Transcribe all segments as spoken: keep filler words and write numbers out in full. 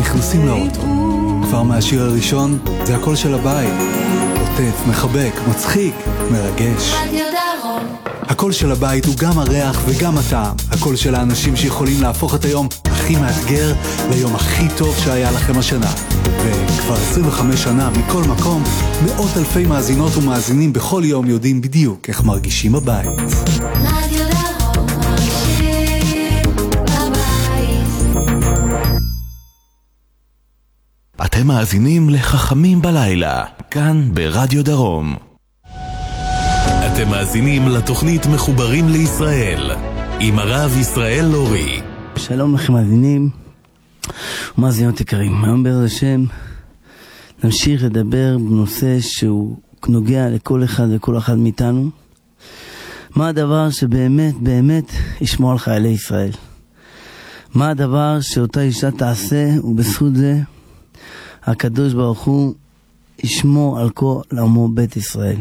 נכנסים לאוטו. כבר מהשיר הראשון זה הקול של הבית. עוטף, מחבק, מצחיק, מרגש. רדיו דרום. הקול של הבית הוא גם הריח וגם הטעם. הקול של האנשים שיכולים להפוך את היום הכי מאתגר ליום הכי טוב שהיה לכם השנה. וכבר עשרים וחמש שנה מכל מקום, מאות אלפי מאזינות ומאזינים בכל יום יודעים בדיוק איך מרגישים בבית. רדיו דרום, מרגישים בבית. אתם מאזינים לחכמים בלילה, כאן ברדיו דרום. אתם מאזינים לתוכנית מחוברים לישראל, עם הרב ישראל לורי. שלום לכם מאזינים ומאזינות יקרים. היום בעזרת השם נמשיך לדבר בנושא שהוא נוגע לכל אחד וכל אחד מאיתנו. מה הדבר שבאמת באמת ישמור על חיילי ישראל? מה הדבר שאותה אישה תעשה, ובזכות זה הקדוש ברוך הוא ישמור על כל עמו בית ישראל?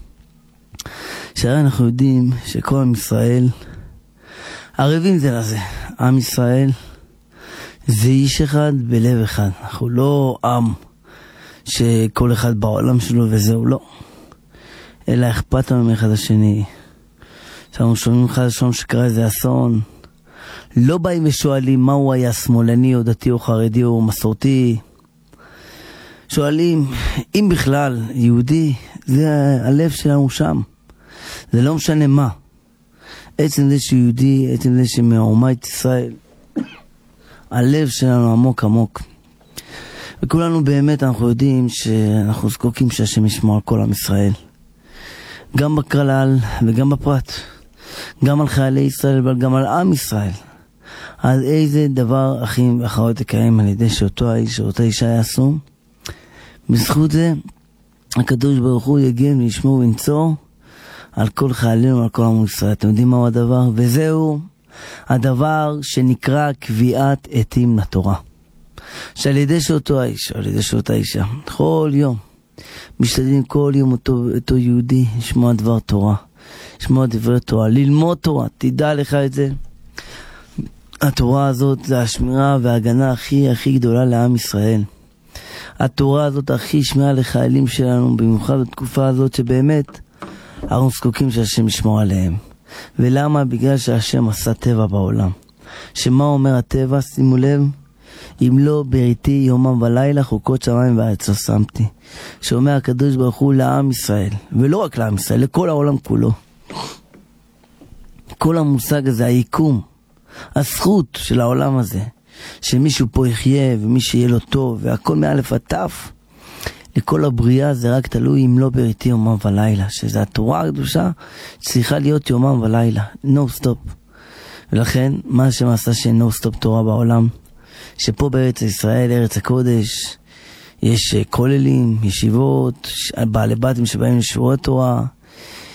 שהרי אנחנו יודעים שכל עם ישראל ערבים זה לזה. עם ישראל זה איש אחד בלב אחד. אנחנו לא עם שכל אחד בעולם שלו וזהו, לא. אלא אכפת לנו מאחד השני. שאנחנו שומעים אחד השום שקרה איזה אסון. לא באים ושואלים מה הוא היה, שמאלני או דתי או חרדי או מסורתי. שואלים אם בכלל יהודי, זה הלב שלנו שם. זה לא משנה מה. עצם זה שיהודי, עצם זה שמאומת ישראל, הלב שלנו עמוק עמוק. וכולנו באמת אנחנו יודעים שאנחנו זקוקים שהשם ישמור על כל עם ישראל. גם בכלל וגם בפרט. גם על חיילי ישראל וגם על עם ישראל. אז איזה דבר אחים ואחרות יקיים על ידי שאותו האיש, שאותה אישה יעשו. בזכות זה הקדוש ברוך הוא יגן וישמור וינצור על כל חיילינו, על כל עם ישראל. אתם יודעים מהו הדבר? וזהו הדבר שנקרא קביעת עתים לתורה. שעל ידי שאותו האיש, על ידי שאותה אישה, כל יום, משתדלים כל יום אותו, אותו יהודי, לשמוע דבר תורה, לשמוע דברי תורה, ללמוד תורה, תדע לך את זה. התורה הזאת זה השמירה וההגנה הכי הכי גדולה לעם ישראל. התורה הזאת הכי שמירה לחיילים שלנו, במיוחד בתקופה הזאת שבאמת אנחנו זקוקים שהשם ישמור עליהם. ולמה? בגלל שהשם עשה טבע בעולם. שמה אומר הטבע? שימו לב, אם לא בריתי יומם ולילה חוקות שמיים וארץ לא שמתי. שאומר הקדוש ברוך הוא לעם ישראל, ולא רק לעם ישראל, לכל העולם כולו. כל המושג הזה, היקום, הזכות של העולם הזה, שמישהו פה יחיה ומי שיהיה לו טוב והכל מאלף עד תף, לכל הבריאה זה רק תלוי אם לא בריתי יומם ולילה, שזה התורה הקדושה צריכה להיות יומם ולילה, no stop. ולכן מה שמעשה שאין no stop תורה בעולם, שפה בארץ ישראל, ארץ הקודש, יש כוללים, ישיבות, בעלי בתים שבאים לשיעורי תורה,